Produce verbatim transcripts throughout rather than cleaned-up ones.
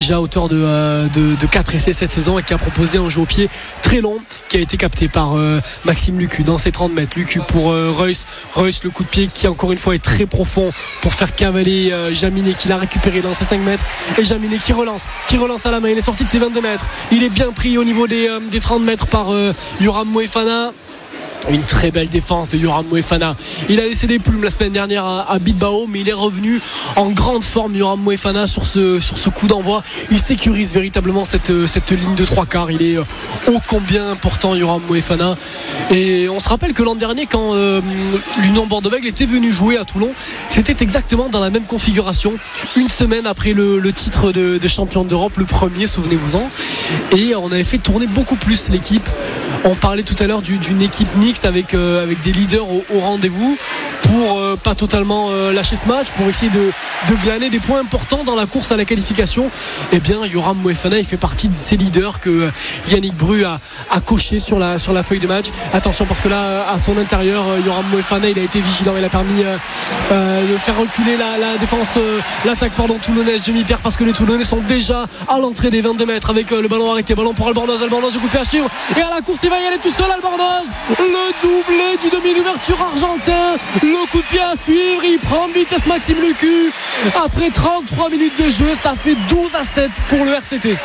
déjà auteur de, euh, de, de quatre essais cette saison et qui a proposé un jeu au pied très long qui a été capté par euh, Maxime Lucu dans ses trente mètres. Lucu pour euh, Reus. Reus, le coup de pied qui encore une fois est très profond pour faire cavaler euh, Jaminet qui l'a récupéré dans ses cinq mètres. Et Jaminet qui relance, qui relance à la main. Il est sorti de ses vingt-deux mètres. Il est bien pris au niveau des, euh, des trente mètres par euh, Yoram Moefana. Une très belle défense de Yoram Moefana. Il a laissé des plumes la semaine dernière à, à Bilbao, mais il est revenu en grande forme, Yoram Moefana, sur ce, sur ce coup d'envoi. Il sécurise véritablement cette, cette ligne de trois quarts. Il est ô combien important, Yoram Moefana. Et on se rappelle que l'an dernier, quand euh, l'Union Bordeaux-Bègles était venu jouer à Toulon, c'était exactement dans la même configuration, une semaine après le, le titre de, de champion d'Europe, le premier, souvenez-vous-en. Et on avait fait tourner beaucoup plus l'équipe. On parlait tout à l'heure du, d'une équipe mixte avec, euh, avec des leaders au, au rendez-vous pour euh, pas totalement euh, lâcher ce match, pour essayer de, de glaner des points importants dans la course à la qualification. Et bien Yoram Moefana, il fait partie de ces leaders que Yannick Bru a, a coché sur la, sur la feuille de match. Attention parce que là à son intérieur, Yoram Moefana, il a été vigilant, il a permis euh, euh, de faire reculer la, la défense, euh, l'attaque pardon toulonnaise. Je m'y perds parce que les Toulonnais sont déjà à l'entrée des vingt-deux mètres avec euh, le ballon arrêté, ballon pour Albornoz, Albornoz du coup de pied à suivre et à la course il va y aller tout seul. Albornoz, le doublé du demi d'ouverture argentin, le coup de pied à suivre, il prend de vitesse Maxime Lucu. Après trente-trois minutes de jeu, ça fait douze à sept pour le R C T.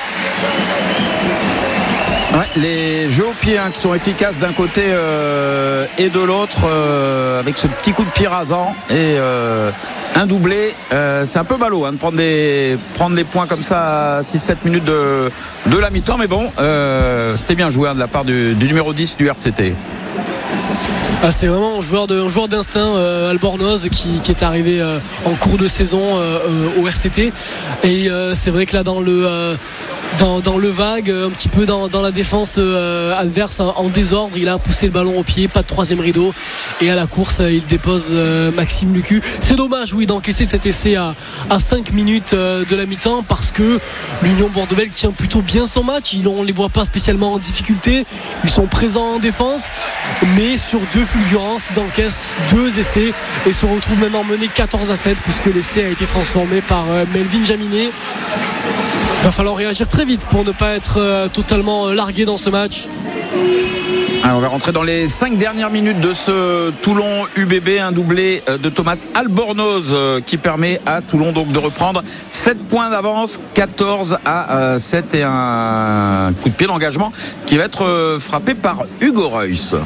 Ouais, les jeux au pied hein, qui sont efficaces d'un côté euh, et de l'autre euh, avec ce petit coup de pied rasant et euh, un doublé, euh, c'est un peu ballot hein, de prendre des, prendre des points comme ça à six sept minutes de, de la mi-temps, mais bon euh, c'était bien joué hein, de la part du, du numéro dix du R C T. Ah, c'est vraiment un joueur, de, un joueur d'instinct, euh, Albornoz, qui, qui est arrivé euh, en cours de saison euh, euh, au R C T. Et euh, c'est vrai que là, dans le, euh, dans, dans le vague, un petit peu dans, dans la défense euh, adverse en, en désordre, il a poussé le ballon au pied, pas de troisième rideau. Et à la course, il dépose euh, Maxime Lucu. C'est dommage, oui, d'encaisser cet essai à, à cinq minutes euh, de la mi-temps parce que l'Union Bordeaux-Bègles tient plutôt bien son match. Ils, on ne les voit pas spécialement en difficulté. Ils sont présents en défense. Mais sur deux fulgurances, ils encaissent deux essais et se retrouvent maintenant menés quatorze à sept puisque l'essai a été transformé par euh, Melvin Jaminet. Il va falloir réagir très vite pour ne pas être euh, totalement euh, largué dans ce match. Alors on va rentrer dans les cinq dernières minutes de ce Toulon U B B, un doublé de Thomas Albornoz qui permet à Toulon donc de reprendre sept points d'avance, quatorze à sept et un coup de pied d'engagement qui va être frappé par Hugo Reus.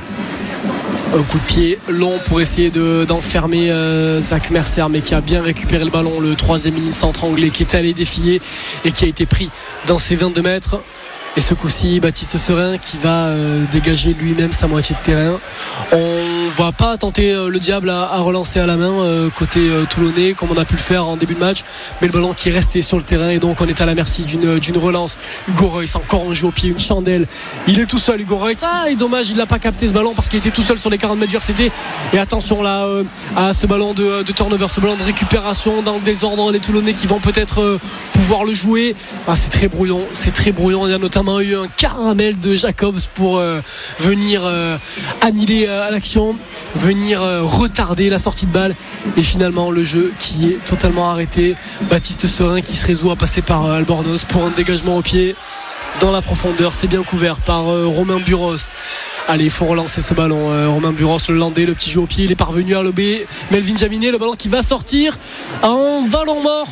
Un coup de pied long pour essayer de, d'enfermer euh, Zach Mercer, mais qui a bien récupéré le ballon, le troisième ligne centre anglais qui est allé défier et qui a été pris dans ses vingt-deux mètres. Et ce coup-ci, Baptiste Serin qui va euh, dégager lui-même sa moitié de terrain. On va pas tenter euh, le diable à, à relancer à la main euh, côté euh, toulonnais comme on a pu le faire en début de match, mais le ballon qui est resté sur le terrain et donc on est à la merci d'une, d'une relance. Hugo Reus encore un jeu au pied, une chandelle. Il est tout seul, Hugo Reus. Ah, et dommage, il n'a pas capté ce ballon parce qu'il était tout seul sur les quarante mètres du R C T. Et attention là euh, à ce ballon de, de turnover, ce ballon de récupération dans le désordre. Les Toulonnais qui vont peut-être euh, pouvoir le jouer. Ah, c'est très brouillon, c'est très brouillon. Il y a notamment eu un caramel de Jacobs pour euh, venir euh, annihiler euh, l'action, venir euh, retarder la sortie de balle et finalement le jeu qui est totalement arrêté. Baptiste Serin qui se résout à passer par euh, Albornoz pour un dégagement au pied dans la profondeur. C'est bien couvert par euh, Romain Buros. Allez, il faut relancer ce ballon. euh, Romain Buros, le landais, le petit jeu au pied, il est parvenu à lober Melvin Jaminet, le ballon qui va sortir en ballon mort.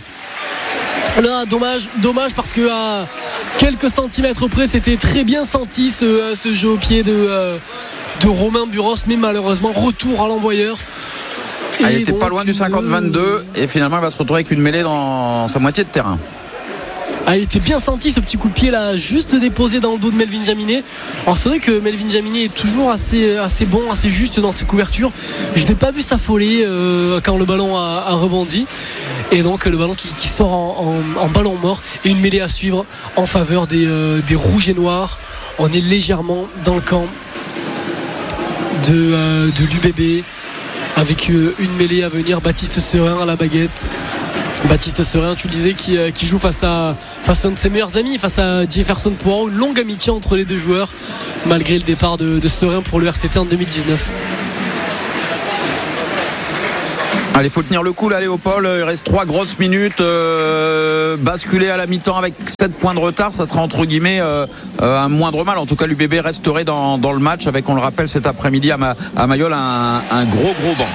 Là, dommage, dommage parce que à quelques centimètres près, c'était très bien senti ce, ce jeu au pied de, euh, de Romain Buros, mais malheureusement, retour à l'envoyeur. Ah, il était pas loin du cinquante vingt-deux et finalement, il va se retrouver avec une mêlée dans sa moitié de terrain. Ah, il était bien senti ce petit coup de pied là, juste déposé dans le dos de Melvin Jaminet. Alors c'est vrai que Melvin Jaminet est toujours assez, assez bon, assez juste dans ses couvertures. Je n'ai pas vu s'affoler euh, quand le ballon a, a rebondi. Et donc le ballon qui, qui sort en, en, en ballon mort et une mêlée à suivre en faveur des, euh, des rouges et noirs. On est légèrement dans le camp de, euh, de l'U B B avec euh, une mêlée à venir. Baptiste Serin à la baguette. Baptiste Serin, tu le disais, qui, euh, qui joue face à, face à un de ses meilleurs amis, face à Jefferson Poirot. Une longue amitié entre les deux joueurs, malgré le départ de, de Serin pour le R C T en deux mille dix-neuf. Allez, faut tenir le coup là, Léopold. Il reste trois grosses minutes. Euh, basculer à la mi-temps avec sept points de retard, ça sera entre guillemets euh, euh, un moindre mal. En tout cas, l'U B B resterait dans, dans le match avec, on le rappelle, cet après-midi à, Ma, à Mayol, un, un gros gros banc.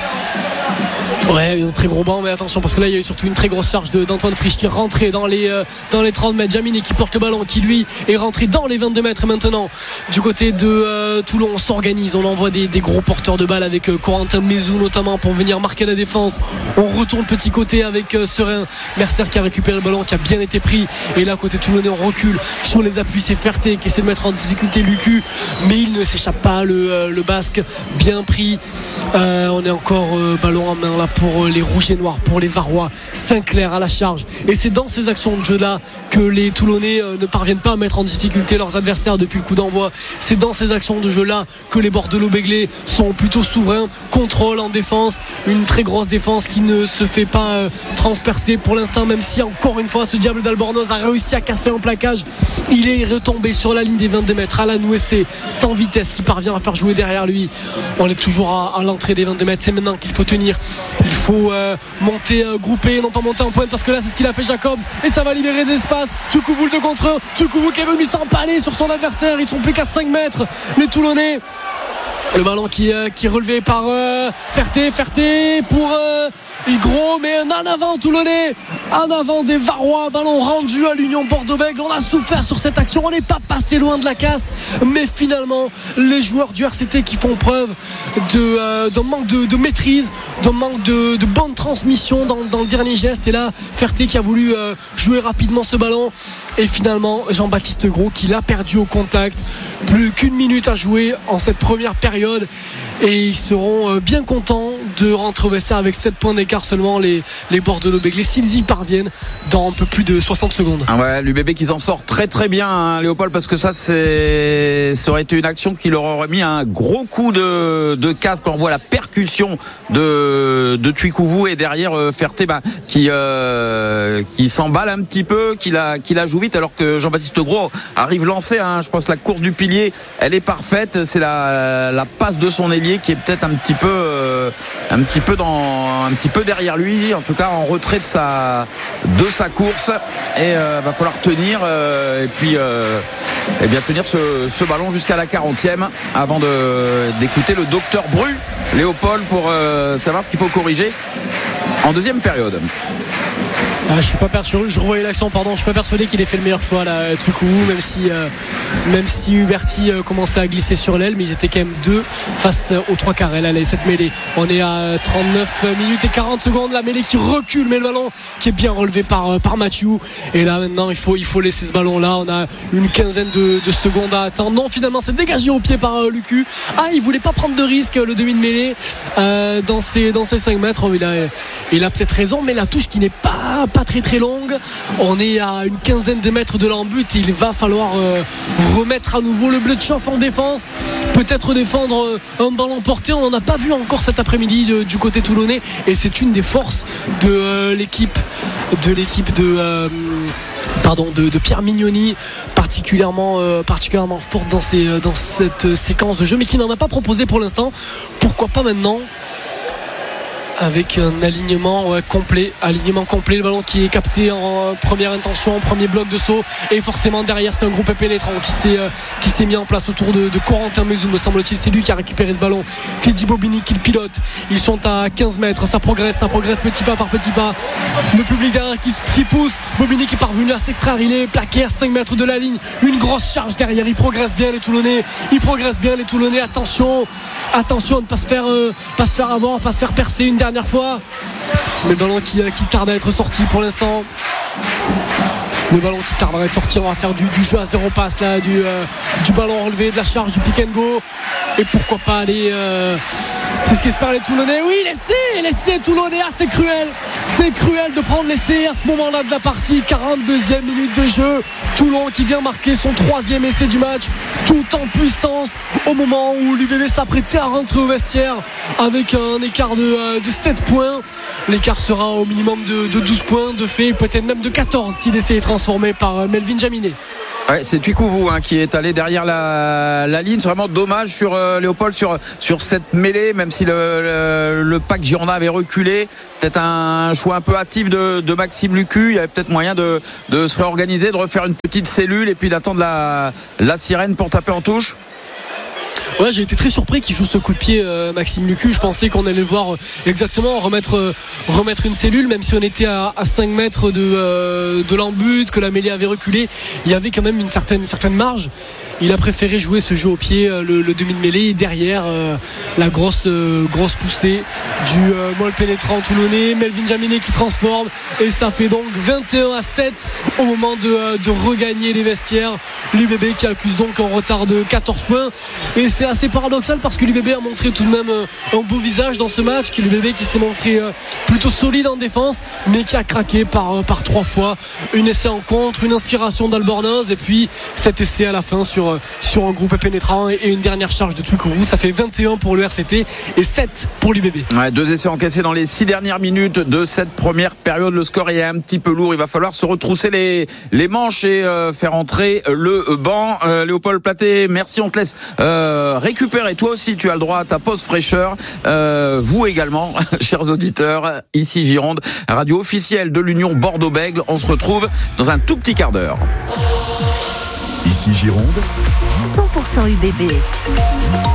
Ouais, un très gros banc, mais attention parce que là il y a eu surtout une très grosse charge de, d'Antoine Frisch qui est rentré dans les, euh, dans les trente mètres. Jamini qui porte le ballon, qui lui est rentré dans les vingt-deux mètres. Et maintenant, du côté de euh, Toulon, on s'organise, on envoie des, des gros porteurs de balles avec euh, Corentin Mézou notamment pour venir marquer la défense. On retourne petit côté avec euh, Serein Mercer qui a récupéré le ballon, qui a bien été pris. Et là, côté toulonnais, on recule sur les appuis. C'est Ferté qui essaie de mettre en difficulté Lucu, mais il ne s'échappe pas. Le, euh, le Basque bien pris. Euh, on est encore euh, ballon en main là pour les rouges et noirs, pour les Varois. Sinclair à la charge, et c'est dans ces actions de jeu là que les Toulonnais ne parviennent pas à mettre en difficulté leurs adversaires depuis le coup d'envoi. C'est dans ces actions de jeu là que les Bordelot-Béglés sont plutôt souverains. Contrôle en défense, une très grosse défense qui ne se fait pas euh, transpercer pour l'instant, même si encore une fois ce diable d'Albornoz a réussi à casser un plaquage. Il est retombé sur la ligne des vingt-deux mètres. Alan Ouessé sans vitesse qui parvient à faire jouer derrière lui. On est toujours à, à l'entrée des vingt-deux mètres. C'est maintenant qu'il faut tenir, il faut euh, monter euh, groupé, non pas monter en pointe, parce que là c'est ce qu'il a fait Jacobs, et ça va libérer des espaces. Tukouvou le deux contre un, Tukouvou qui est venu s'empaler sur son adversaire. Ils sont plus qu'à cinq mètres les Toulonnais. Le ballon qui, euh, qui est relevé par euh, Ferté Ferté pour euh, Igro, mais un en avant Toulonnais, en avant des Varois. Ballon rendu à l'Union Bordeaux-Bègles. On a souffert sur cette action, on n'est pas passé loin de la casse, mais finalement les joueurs du R C T qui font preuve de, euh, d'un manque de, de maîtrise, d'un manque de, de bonne transmission dans, dans le dernier geste. Et là Ferté qui a voulu euh, jouer rapidement ce ballon, et finalement Jean-Baptiste Gros qui l'a perdu au contact. Plus qu'une minute à jouer en cette première période, et ils seront bien contents de rentrer au vestiaire avec sept points d'écart seulement, les, les Bordelot-Béglés, s'ils y parviennent dans un peu plus de soixante secondes. Ah ouais, l'U B B qui s'en sort très très bien, hein, Léopold, parce que ça c'est, ça aurait été une action qui leur aurait mis un gros coup de, de casse quand on voit la percussion de, de Tuikouvou, et derrière euh, Ferté bah, qui, euh, qui s'emballe un petit peu, qui la, qui la joue vite, alors que Jean-Baptiste Gros arrive lancé, hein. Je pense que la course du pilier elle est parfaite, c'est la, la passe de son ailier qui est peut-être un petit peu euh, un petit peu dans un petit peu derrière lui, en tout cas en retrait de sa de sa course, et euh, va falloir tenir euh, et puis euh, et bien tenir ce, ce ballon jusqu'à la quarantième avant de d'écouter le docteur Bru, Léopold, pour euh, savoir ce qu'il faut corriger en deuxième période. Ah, je suis pas persuadé, je revoyais l'action, pardon, je suis pas persuadé qu'il ait fait le meilleur choix là, Tukouvou, même si euh, même si Huberti euh, commençait à glisser sur l'aile, mais ils étaient quand même deux face aux trois quarts. Elle allait cette mêlée. On est à trente-neuf minutes et quarante secondes, la mêlée qui recule, mais le ballon qui est bien relevé par par Mathieu. Et là maintenant il faut il faut laisser ce ballon là. On a une quinzaine de, de secondes à attendre. Non, finalement c'est dégagé au pied par euh, Lucu. Ah, il voulait pas prendre de risque, le demi de mêlée euh, dans ses dans ses cinq mètres. Oh, il a il a peut-être raison, mais la touche qui n'est pas pas très très longue. On est à une quinzaine de mètres de l'embut. Il va falloir euh, remettre à nouveau le bleu de chauffe en défense, peut-être défendre euh, un ballon porté. On n'en a pas vu encore cet après-midi de, du côté toulonnais, et c'est une des forces de euh, l'équipe de l'équipe de euh, pardon de, de Pierre Mignoni, particulièrement euh, particulièrement forte dans, ces, dans cette séquence de jeu, mais qui n'en a pas proposé pour l'instant. Pourquoi pas maintenant avec un alignement ouais, complet, alignement complet, le ballon qui est capté en première intention, en premier bloc de saut, et forcément derrière c'est un groupe pénétrant qui s'est, euh, qui s'est mis en place autour de, de Corentin Mézou, me semble-t-il. C'est lui qui a récupéré ce ballon. Teddy Bobigny qui le pilote. Ils sont à quinze mètres, ça progresse, ça progresse petit pas par petit pas. Le public derrière qui, qui pousse. Bobigny qui est parvenu à s'extraire, il est plaqué à cinq mètres de la ligne. Une grosse charge derrière, ils progressent bien les Toulonnais, ils progressent bien les Toulonnais. Attention, attention à ne pas se faire, euh, pas se faire avoir, pas se faire percer une dernière fois. Le ballon qui, qui tarde à être sorti pour l'instant. Le ballon qui tarde à être sorti. On va faire du, du jeu à zéro passe là, du, euh, du ballon relevé, de la charge, du pick and go. Et pourquoi pas aller euh, c'est ce qu'espèrent les Toulonnais. Oui, l'essai, l'essai Toulonnais. Ah, c'est cruel. C'est cruel de prendre l'essai à ce moment-là de la partie. quarante-deuxième minute de jeu. Toulon qui vient marquer son troisième essai du match, tout en puissance, au moment où l'U B B s'apprêtait à rentrer au vestiaire avec un écart de, euh, de sept points. L'écart sera au minimum de, de douze points, de fait peut-être même de quatorze si l'essai est transformé par Melvin Jaminet. Ouais, c'est Tuikouvou hein, qui est allé derrière la, la ligne. C'est vraiment dommage sur euh, Léopold sur, sur cette mêlée, même si le, le, le pack Girondin avait reculé. Peut-être un choix un peu hâtif de, de Maxime Lucu. Il y avait peut-être moyen de, de se réorganiser, de refaire une petite cellule et puis d'attendre la, la sirène pour taper en touche. Ouais, j'ai été très surpris qu'il joue ce coup de pied, euh, Maxime Lucu. Je pensais qu'on allait le voir exactement remettre, euh, remettre une cellule, même si on était à, à cinq mètres de, euh, de l'embut, que la mêlée avait reculé. Il y avait quand même une certaine, une certaine marge. Il a préféré jouer ce jeu au pied, euh, le, le demi de mêlée, et derrière euh, la grosse, euh, grosse poussée du euh, molle pénétrant toulonnais, Melvin Jaminet qui transforme, et ça fait donc vingt et un à sept au moment de, euh, de regagner les vestiaires. L'U B B qui accuse donc un retard de quatorze points, et c'est assez paradoxal parce que l'U B B a montré tout de même un beau visage dans ce match, qui l'U B B qui s'est montré plutôt solide en défense, mais qui a craqué par, par trois fois. Une essai en contre, une inspiration d'Albornoz, et puis cet essai à la fin sur, sur un groupe pénétrant et une dernière charge de Tuikouvou. Ça fait vingt et un pour le R C T et sept pour l'U B B. Ouais, deux essais encaissés dans les six dernières minutes de cette première période. Le score est un petit peu lourd. Il va falloir se retrousser les, les manches et euh, faire entrer le banc. Euh, Léopold Platé, merci, on te laisse euh, récupérer. Toi aussi, tu as le droit à ta pause fraîcheur. Euh, vous également, chers auditeurs, ici Gironde, radio officielle de l'Union Bordeaux-Bègles. On se retrouve dans un tout petit quart d'heure. Ici Gironde, cent pour cent U B B.